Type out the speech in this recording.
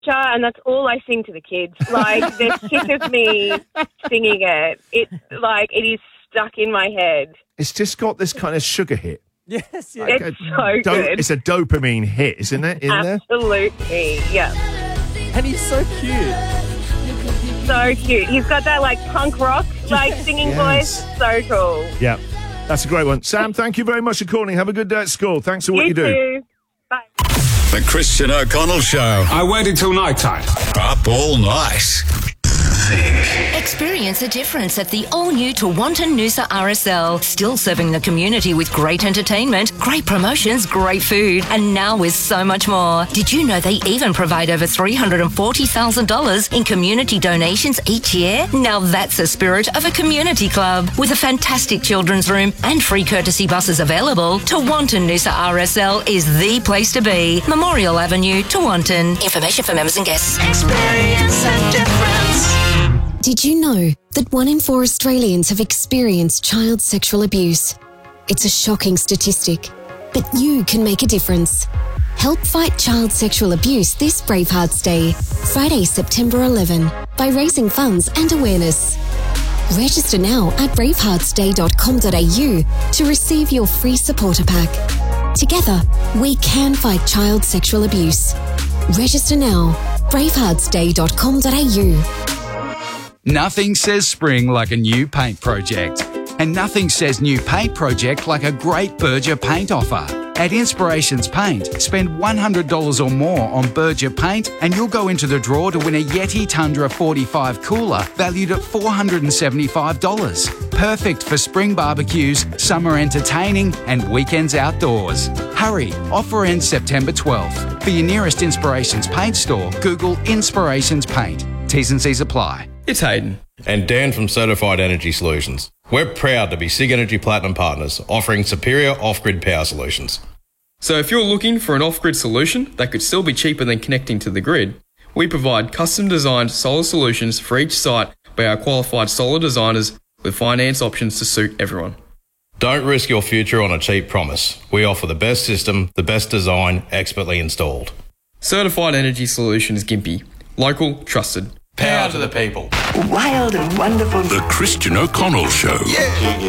and that's all I sing to the kids. Like, they're sick of me singing it. It is stuck in my head. It's just got this kind of sugar hit. Yes, yeah. It's so good. It's a dopamine hit, isn't it? Absolutely, yeah. And he's so cute. So cute. He's got that, like, punk rock, like, singing voice. So cool. Yeah, that's a great one. Sam, thank you very much for calling. Have a good day at school. Thanks for what you do. You too. Bye. The Christian O'Connell Show. I waited till night time. Up all night. Experience a difference at the all-new Tewantin Noosa RSL. Still serving the community with great entertainment, great promotions, great food, and now with so much more. Did you know they even provide over $340,000 in community donations each year? Now that's the spirit of a community club. With a fantastic children's room and free courtesy buses available, Tewantin Noosa RSL is the place to be. Memorial Avenue, Tewantin. Information for members and guests. Experience a difference. Did you know that 1 in 4 Australians have experienced child sexual abuse? It's a shocking statistic, but you can make a difference. Help fight child sexual abuse this Bravehearts Day, Friday, September 11, by raising funds and awareness. Register now at braveheartsday.com.au to receive your free supporter pack. Together, we can fight child sexual abuse. Register now, braveheartsday.com.au. Nothing says spring like a new paint project. And nothing says new paint project like a great Berger paint offer. At Inspirations Paint, spend $100 or more on Berger paint and you'll go into the draw to win a Yeti Tundra 45 cooler valued at $475. Perfect for spring barbecues, summer entertaining and weekends outdoors. Hurry, offer ends September 12th. For your nearest Inspirations Paint store, Google Inspirations Paint. T's and C's apply. It's Hayden. And Dan from Certified Energy Solutions. We're proud to be SIG Energy Platinum partners, offering superior off-grid power solutions. So if you're looking for an off-grid solution that could still be cheaper than connecting to the grid, we provide custom-designed solar solutions for each site by our qualified solar designers with finance options to suit everyone. Don't risk your future on a cheap promise. We offer the best system, the best design, expertly installed. Certified Energy Solutions Gympie. Local, trusted. Power to the people. Wild and wonderful. The Christian O'Connell Show. Yeah.